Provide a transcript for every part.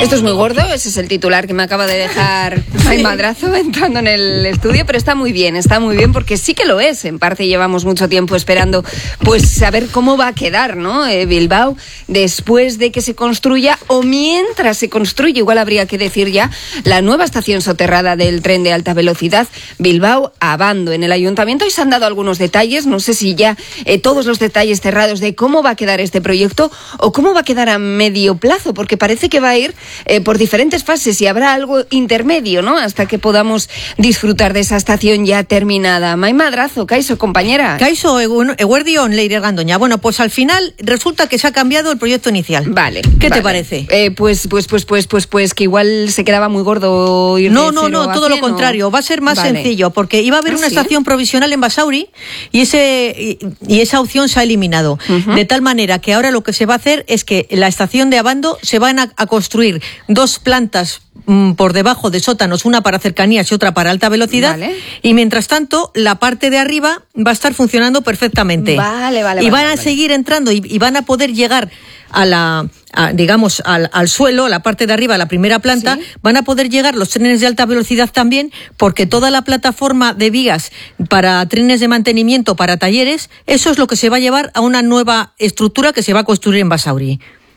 Esto es muy gordo, ese es el titular que me acaba de dejar May Madrazo entrando en el estudio, pero está muy bien porque sí que lo es. En parte llevamos mucho tiempo esperando pues saber cómo va a quedar, ¿no? Bilbao después de que se construya o mientras se construye, igual habría que decir ya, la nueva estación soterrada del tren de alta velocidad Bilbao-Abando. En el ayuntamiento y se han dado algunos detalles, no sé si ya todos los detalles cerrados de cómo va a quedar este proyecto o cómo va a quedar a medio plazo, porque parece que va a ir por diferentes fases y habrá algo intermedio, ¿no? Hasta que podamos disfrutar de esa estación ya terminada. May Madrazo, Kaixo, compañera. Kaixo, eguerdion, Leire Gandoña. Bueno, pues al final resulta que se ha cambiado el proyecto inicial. Vale. ¿Qué te parece? Pues que igual se quedaba muy gordo ir No, todo lo contrario. Va a ser más sencillo, porque iba a haber una estación provisional en Basauri y esa opción se ha eliminado. Uh-huh. De tal manera que ahora lo que se va a hacer es que la estación de Abando se van a construir dos plantas por debajo de sótanos, una para cercanías y otra para alta velocidad. Vale. Y mientras tanto, la parte de arriba va a estar funcionando perfectamente. Vale. Y van a seguir entrando y van a poder llegar al suelo, a la parte de arriba, a la primera planta. ¿Sí? Van a poder llegar los trenes de alta velocidad también, porque toda la plataforma de vías para trenes de mantenimiento, para talleres, eso es lo que se va a llevar a una nueva estructura que se va a construir en Basauri.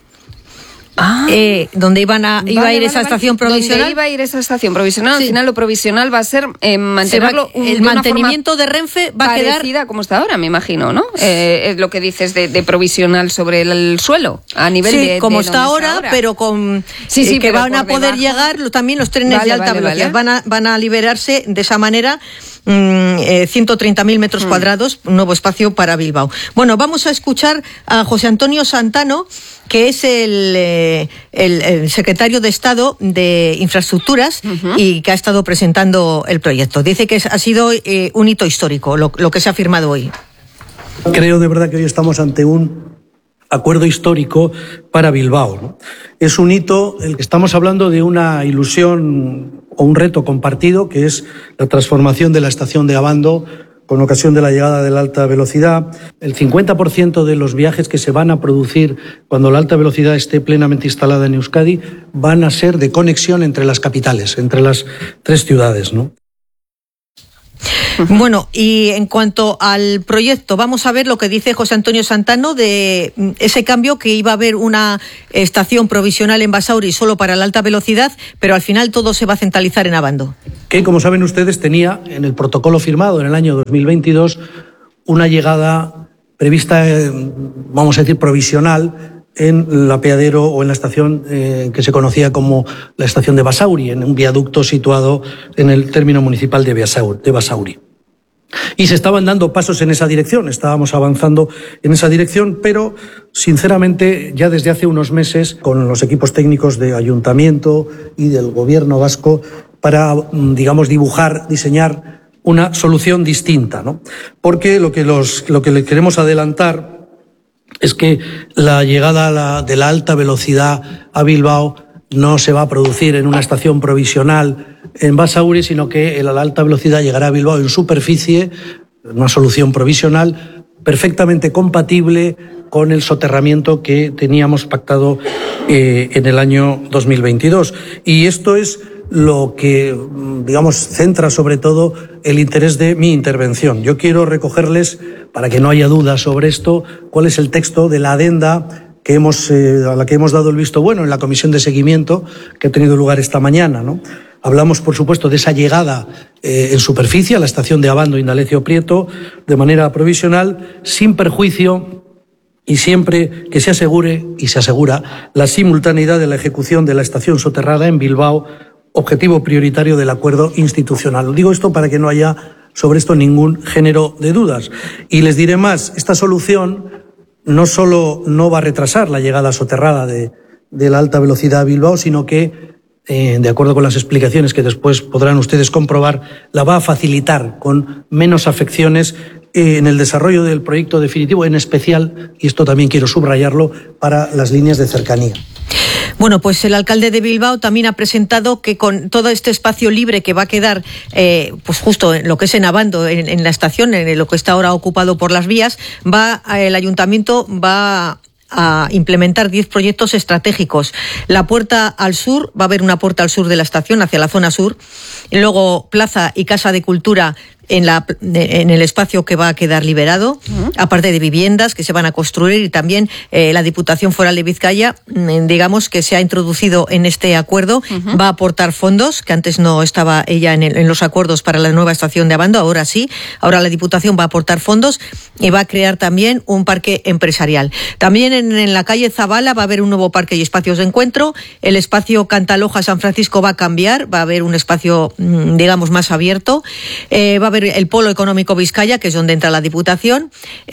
Donde iba a ir esa estación provisional. Donde iba a ir esa estación provisional, sí. Al final lo provisional va a ser mantenerlo el mantenimiento de Renfe va a quedar parecida como está ahora, me imagino, ¿no? Es lo que dices de provisional sobre el suelo a nivel de como está ahora, pero con que pero van a poder llegar también los trenes de alta velocidad. Van a liberarse de esa manera 130.000 metros cuadrados, un nuevo espacio para Bilbao. Bueno, vamos a escuchar a José Antonio Santano, que es el secretario de Estado de Infraestructuras, uh-huh, y que ha estado presentando el proyecto. Dice que ha sido un hito histórico lo que se ha firmado hoy. Creo de verdad que hoy estamos ante un acuerdo histórico para Bilbao, ¿no? Es un hito, el que estamos hablando de una ilusión o un reto compartido, que es la transformación de la estación de Abando con ocasión de la llegada de la alta velocidad. El 50% de los viajes que se van a producir cuando la alta velocidad esté plenamente instalada en Euskadi van a ser de conexión entre las capitales, entre las tres ciudades, ¿no? Bueno, y en cuanto al proyecto, vamos a ver lo que dice José Antonio Santano de ese cambio, que iba a haber una estación provisional en Basauri solo para la alta velocidad, pero al final todo se va a centralizar en Abando. Que, como saben ustedes, tenía en el protocolo firmado en el año 2022 una llegada prevista, vamos a decir, provisional en el apeadero o en la estación que se conocía como la estación de Basauri, en un viaducto situado en el término municipal de Basauri. Y se estaban dando pasos en esa dirección, estábamos avanzando en esa dirección, pero sinceramente ya desde hace unos meses con los equipos técnicos de ayuntamiento y del gobierno vasco para, digamos, diseñar una solución distinta, ¿no? Porque lo que le queremos adelantar es que la llegada de la alta velocidad a Bilbao no se va a producir en una estación provisional en Basauri, sino que la alta velocidad llegará a Bilbao en superficie, una solución provisional perfectamente compatible con el soterramiento que teníamos pactado en el año 2022. Y esto es lo que, digamos, centra sobre todo el interés de mi intervención. Yo quiero recogerles, para que no haya dudas sobre esto, cuál es el texto de la adenda a la que hemos dado el visto bueno en la comisión de seguimiento que ha tenido lugar esta mañana, ¿no? Hablamos, por supuesto, de esa llegada en superficie a la estación de Abando Indalecio Prieto de manera provisional, sin perjuicio y siempre que se asegure y se asegura la simultaneidad de la ejecución de la estación soterrada en Bilbao, objetivo prioritario del acuerdo institucional. Digo esto para que no haya sobre esto ningún género de dudas. Y les diré más, esta solución no solo no va a retrasar la llegada soterrada de la alta velocidad a Bilbao, sino que, de acuerdo con las explicaciones que después podrán ustedes comprobar, la va a facilitar con menos afecciones en el desarrollo del proyecto definitivo, en especial, y esto también quiero subrayarlo, para las líneas de cercanía. Bueno, pues el alcalde de Bilbao también ha presentado que con todo este espacio libre que va a quedar, pues justo en lo que es en Abando, en la estación, en lo que está ahora ocupado por las vías, el ayuntamiento va a implementar 10 proyectos estratégicos. La puerta al sur, va a haber una puerta al sur de la estación, hacia la zona sur. Y luego Plaza y Casa de Cultura en el espacio que va a quedar liberado, aparte de viviendas que se van a construir, y también la Diputación Foral de Vizcaya, digamos que se ha introducido en este acuerdo, va a aportar fondos, que antes no estaba ella en los acuerdos para la nueva estación de Abando, ahora sí, ahora la Diputación va a aportar fondos y va a crear también un parque empresarial. También en la calle Zabala va a haber un nuevo parque y espacios de encuentro, el espacio Cantaloja San Francisco va a cambiar, va a haber un espacio, digamos, más abierto, va a haber el Polo Económico Vizcaya, que es donde entra la Diputación,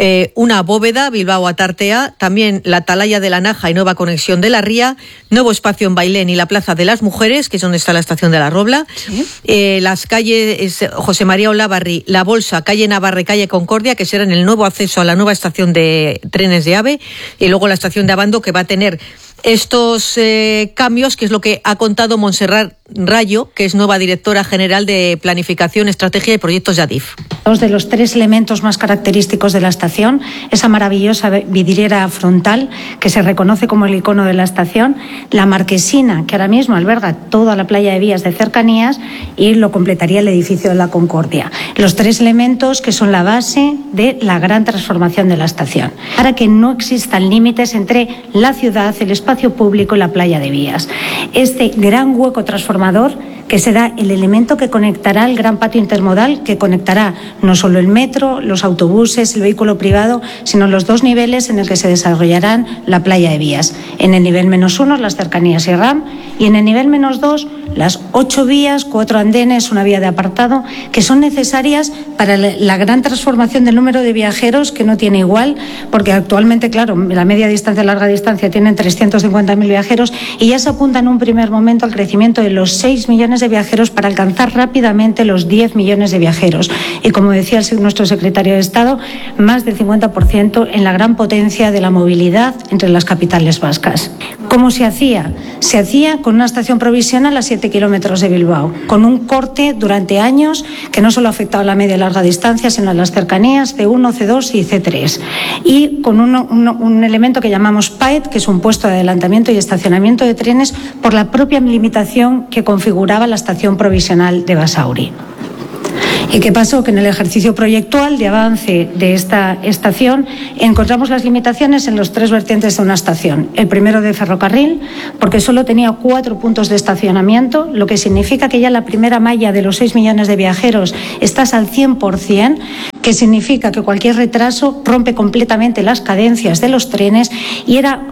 una bóveda, Bilbao Atartea, también la Atalaya de la Naja y nueva conexión de la Ría, nuevo espacio en Bailén y la Plaza de las Mujeres, que es donde está la estación de la Robla, las calles José María Olavarri, La Bolsa, calle Navarre, calle Concordia, que serán el nuevo acceso a la nueva estación de trenes de AVE, y luego la estación de Abando, que va a tener estos cambios, que es lo que ha contado Montserrat Rayo, que es nueva directora general de Planificación, Estrategia y Proyectos de ADIF. Dos de los tres elementos más característicos de la estación, esa maravillosa vidriera frontal que se reconoce como el icono de la estación, la marquesina que ahora mismo alberga toda la playa de vías de cercanías y lo completaría el edificio de la Concordia. Los tres elementos que son la base de la gran transformación de la estación, para que no existan límites entre la ciudad, el espacio público y la playa de vías. Este gran hueco transformador que será el elemento que conectará el gran patio intermodal, que conectará no solo el metro, los autobuses, el vehículo privado, sino los dos niveles en el que se desarrollarán la playa de vías. En el nivel -1, las cercanías y RAM, y en el nivel -2, las 8 vías, 4 andenes, una vía de apartado, que son necesarias para la gran transformación del número de viajeros, que no tiene igual, porque actualmente, claro, la media distancia y larga distancia tienen 350.000 viajeros, y ya se apunta en un primer momento al crecimiento de los 6 millones de viajeros para alcanzar rápidamente los 10 millones de viajeros. Y como decía nuestro secretario de Estado, más del 50% en la gran potencia de la movilidad entre las capitales vascas. ¿Cómo se hacía? Se hacía con una estación provisional a 7 kilómetros de Bilbao, con un corte durante años que no solo afectaba a la media y larga distancia, sino a las cercanías C1, C2 y C3. Y con un elemento que llamamos PAET, que es un puesto de adelantamiento y estacionamiento de trenes, por la propia limitación que configuraba la estación provisional de Basauri. ¿Y qué pasó? Que en el ejercicio proyectual de avance de esta estación encontramos las limitaciones en los tres vertientes de una estación. El primero de ferrocarril, porque solo tenía 4 puntos de estacionamiento, lo que significa que ya la primera malla de los 6 millones de viajeros estás al 100%, que significa que cualquier retraso rompe completamente las cadencias de los trenes, y era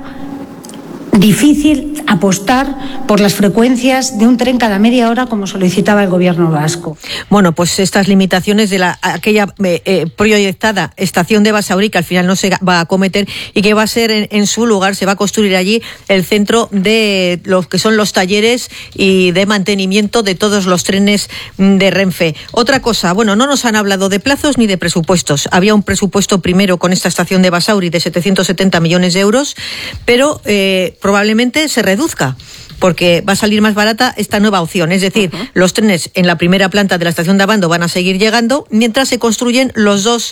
difícil apostar por las frecuencias de un tren cada media hora como solicitaba el gobierno vasco. Bueno, pues estas limitaciones de aquella proyectada estación de Basauri, que al final no se va a acometer, y que va a ser en su lugar, se va a construir allí el centro de lo que son los talleres y de mantenimiento de todos los trenes de Renfe. Otra cosa, bueno, no nos han hablado de plazos ni de presupuestos. Había un presupuesto primero con esta estación de Basauri de 770 millones de euros, pero probablemente se reduzca, porque va a salir más barata esta nueva opción. Es decir, los trenes en la primera planta de la estación de Abando van a seguir llegando mientras se construyen los dos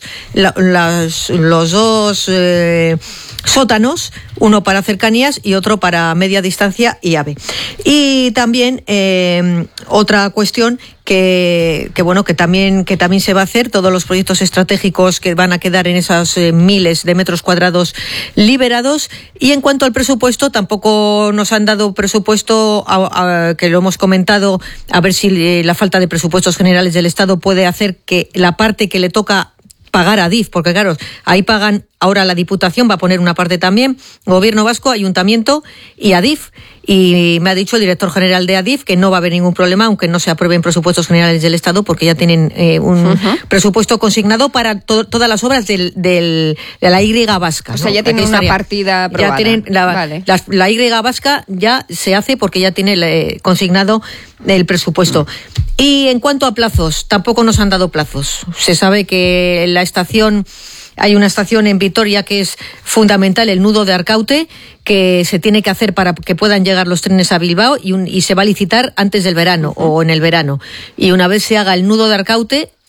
sótanos, uno para cercanías y otro para media distancia y AVE. Y también otra cuestión que también se va a hacer, todos los proyectos estratégicos que van a quedar en esos miles de metros cuadrados liberados. Y en cuanto al presupuesto, tampoco nos han dado presupuesto, que lo hemos comentado, a ver si la falta de presupuestos generales del Estado puede hacer que la parte que le toca pagar a ADIF, porque claro, ahí pagan, ahora la Diputación va a poner una parte también, Gobierno Vasco, Ayuntamiento y ADIF. Y me ha dicho el director general de ADIF que no va a haber ningún problema, aunque no se aprueben presupuestos generales del Estado, porque ya tienen un presupuesto consignado para todas las obras de la Y vasca. O sea, ya tienen una partida aprobada. Ya tienen la Y vasca ya se hace porque ya tiene consignado el presupuesto. Y en cuanto a plazos, tampoco nos han dado plazos. Se sabe que la estación... Hay una estación en Vitoria que es fundamental, el nudo de Arcaute, que se tiene que hacer para que puedan llegar los trenes a Bilbao y se va a licitar antes del verano o en el verano. Y una vez se haga el nudo de Arcaute,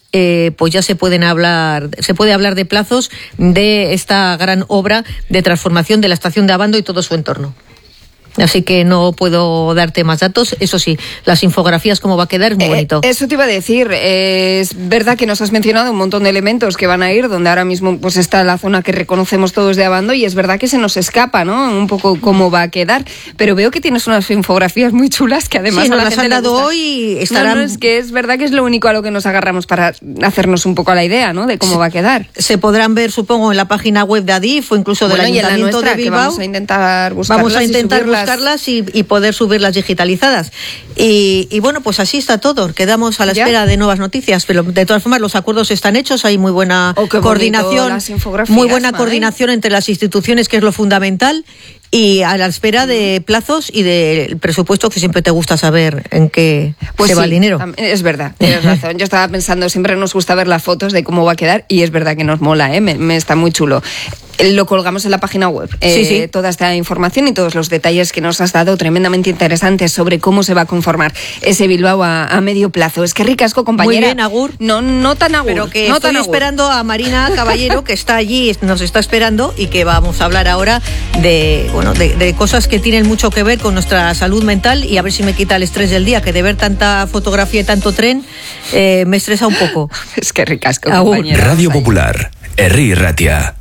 pues ya se puede hablar de plazos de esta gran obra de transformación de la estación de Abando y todo su entorno. Así que no puedo darte más datos. Eso sí, las infografías, cómo va a quedar, es muy bonito. Eso te iba a decir. Es verdad que nos has mencionado un montón de elementos que van a ir, donde ahora mismo pues está la zona que reconocemos todos de Abando, y es verdad que se nos escapa, ¿no? Un poco cómo va a quedar. Pero veo que tienes unas infografías muy chulas que además sí, a la las gente han dado le gusta. hoy. Estarán... No, es que es verdad que es lo único a lo que nos agarramos para hacernos un poco la idea, ¿no? De cómo va a quedar. Se podrán ver, supongo, en la página web de Adif o incluso del Ayuntamiento nuestra, de Bilbao. Vamos a intentar buscarlas y poder subirlas digitalizadas. Y bueno, pues así está todo. Quedamos a la espera de nuevas noticias, pero de todas formas los acuerdos están hechos, hay muy buena coordinación, coordinación entre las instituciones, que es lo fundamental, y a la espera de plazos y del presupuesto, que siempre te gusta saber en qué se va el dinero. Es verdad, tienes razón. Yo estaba pensando, siempre nos gusta ver las fotos de cómo va a quedar, y es verdad que nos mola, me está muy chulo. Lo colgamos en la página web, sí. Toda esta información y todos los detalles que nos has dado, tremendamente interesantes, sobre cómo se va a conformar ese Bilbao a medio plazo. Es que ricasco, compañera. Muy bien, agur. No tan agur. Pero que no estoy esperando a Marina Caballero, que está allí, nos está esperando, y que vamos a hablar ahora de cosas que tienen mucho que ver con nuestra salud mental, y a ver si me quita el estrés del día, que de ver tanta fotografía y tanto tren me estresa un poco. Es que ricasco, compañera. Radio Popular, Herri Ratia.